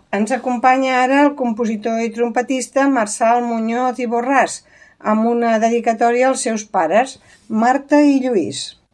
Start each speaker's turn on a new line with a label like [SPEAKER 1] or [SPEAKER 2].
[SPEAKER 1] Ens acompanya ara el compositor i trompetista Marçal Muñoz i Borràs, amb una dedicatòria als seus pares, Marta i Lluís.